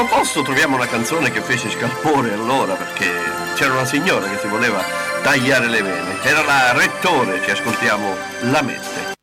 primo posto troviamo una canzone che fece scalpore allora, perché c'era una signora che si voleva tagliare le vene. Era la Rettore, ci ascoltiamo La Mette.